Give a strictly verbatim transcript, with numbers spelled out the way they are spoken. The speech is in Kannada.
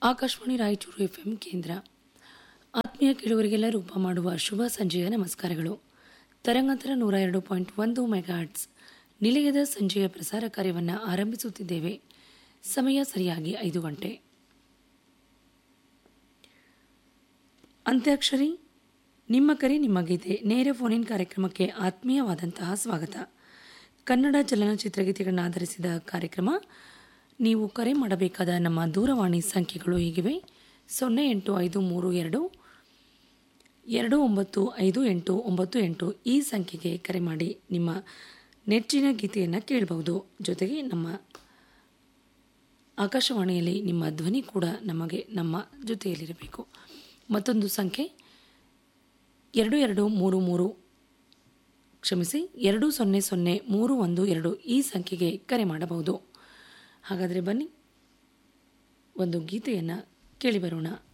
ಆಕಾಶವಾಣಿ ರಾಯಚೂರು ಎಫ್ಎಂ ಕೇಂದ್ರ. ಆತ್ಮೀಯ ಕೇಳುವರಿಗೆಲ್ಲ ರೂಪ ಮಾಡುವ ಶುಭ ಸಂಜೆಯ ನಮಸ್ಕಾರಗಳು. ತರಂಗಾಂತರ ನೂರ ಎರಡು ಪಾಯಿಂಟ್ ಒಂದು ಮೆಗಾಹರ್ಟ್ಸ್ ನಿಲಯದ ಸಂಜೆಯ ಪ್ರಸಾರ ಕಾರ್ಯವನ್ನು ಆರಂಭಿಸುತ್ತಿದ್ದೇವೆ. ಸಮಯ ಸರಿಯಾಗಿ ಐದು ಗಂಟೆ. ಅಂತ್ಯಾಕ್ಷರಿ, ನಿಮ್ಮ ಕರೆ ನಿಮ್ಮ ಗೀತೆ ನೇರ ಫೋನ್ ಕಾರ್ಯಕ್ರಮಕ್ಕೆ ಆತ್ಮೀಯವಾದಂತಹ ಸ್ವಾಗತ. ಕನ್ನಡ ಚಲನಚಿತ್ರ ಗೀತೆಗಳನ್ನು ಆಧರಿಸಿದ ಕಾರ್ಯಕ್ರಮ. ನೀವು ಕರೆ ಮಾಡಬೇಕಾದ ನಮ್ಮ ದೂರವಾಣಿ ಸಂಖ್ಯೆಗಳು ಹೀಗಿವೆ: ಸೊನ್ನೆ ಎಂಟು ಐದು ಮೂರು ಎರಡು ಎರಡು ಒಂಬತ್ತು ಐದು ಎಂಟು ಒಂಬತ್ತು ಎಂಟು ಈ ಸಂಖ್ಯೆಗೆ ಕರೆ ಮಾಡಿ ನಿಮ್ಮ ನೆಚ್ಚಿನ ಗೀತೆಯನ್ನು ಕೇಳಬಹುದು. ಜೊತೆಗೆ ನಮ್ಮ ಆಕಾಶವಾಣಿಯಲ್ಲಿ ನಿಮ್ಮ ಧ್ವನಿ ಕೂಡ ನಮಗೆ ನಮ್ಮ ಜೊತೆಯಲ್ಲಿರಬೇಕು. ಮತ್ತೊಂದು ಸಂಖ್ಯೆ ಎರಡು ಎರಡು ಮೂರು ಮೂರು ಕ್ಷಮಿಸಿ ಎರಡು ಸೊನ್ನೆ ಸೊನ್ನೆ ಮೂರು ಒಂದು ಎರಡು ಈ ಸಂಖ್ಯೆಗೆ ಕರೆ ಮಾಡಬಹುದು. ಹಾಗಾದರೆ ಬನ್ನಿ ಒಂದು ಗೀತೆಯನ್ನು ಕೇಳಿ ಬರೋಣ.